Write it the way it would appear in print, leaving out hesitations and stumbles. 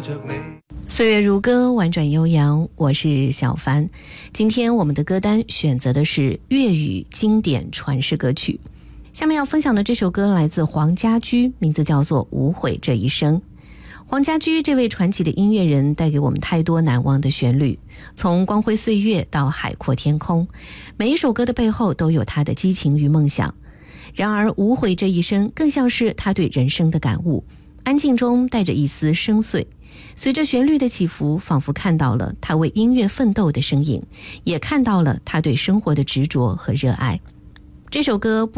着你。 岁月如歌，婉转悠扬，我是小帆。今天我们的歌单选择的是粤语经典传世歌曲。下面要分享的这首歌来自黄家驹，名字叫做《无悔这一生》。黄家驹这位传奇的音乐人带给我们太多难忘的旋律，从光辉岁月到海阔天空，每一首歌的背后都有他的激情与梦想。然而无悔这一生更像是他对人生的感悟，安静中带着一丝深邃，随着旋律的起伏，仿佛看到了他为音乐奋斗的身影，也看到了他对生活的执着和热爱。这首歌